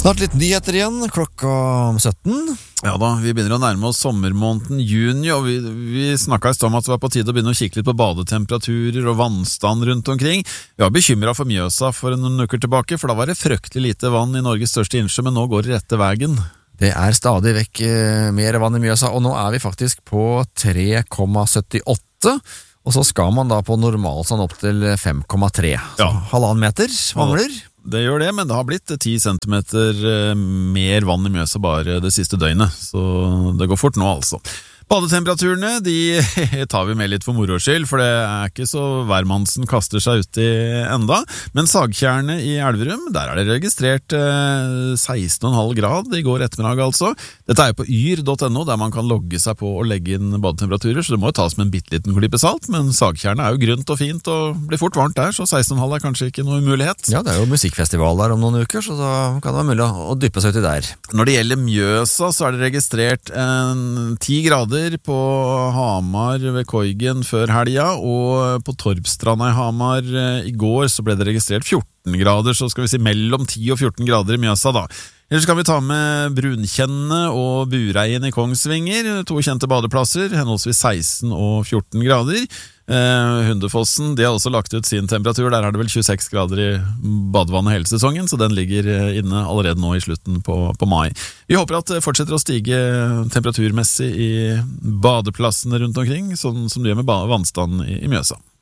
Snart litt nyheter igjen, klokka 17. Ja da, vi begynner å nærme oss sommermåneden juni, og vi snakket i sted om at det var på tide å begynne å kikke litt på badetemperaturer og vannstand rundt omkring. Vi var bekymret for Mjøsa for noen uker tilbake, for da var det fryktelig lite vann i Norges største innsjø, men nå går det rette veien. Det er stadig vekk mer vann i Mjøsa, og nå er vi faktisk på 3,78, og så skal man da på normalstand opp til 5,3. Så 1,5 meter mangler. Det gjør det, men det har blitt 10 centimeter mer vann i Mjøsa bare det siste døgnet, så det går fort nå altså. Badetemperaturene, de tar vi med litt for moro skyld, for det er ikke så hvermannsen kaster seg ut i enda. Men Sagtjernet i Elverum, der er det registrert 16,5 grad i går ettermiddag altså. Dette er jo på yr.no, der man kan logge seg på og legge inn badetemperaturer, så det må jo tas med en bitteliten klype salt, men Sagtjernet er jo grunt og fint og blir fort varmt der, så 16,5 er kanskje ikke noe umulighet. Ja, det er jo musikkfestival der om noen uker, så da kan det være mulig å dyppe seg ut i der. Når det gjelder Mjøsa, så er det registrert 10 grader på Hamar ved Koigen før helga, og på Torpstranda i Hamar i går så ble det registrert 14 grader, så skal vi si mellom 10 og 14 grader i Mjøsa da. Ellers kan vi ta med Brunkjenne og Bureien i Kongsvinger, 2 kjente badeplasser, henholdsvis 16 og 14 grader. Hundefossen, de har også lagt ut sin temperatur, der er det vel 26 grader i badevannet hele sesongen, så den ligger inne allerede nå i slutten på mai. Vi håper at det fortsetter å stige temperaturmessig i badeplassene rundt omkring, sånn som det gjør med vannstanden i Mjøsa.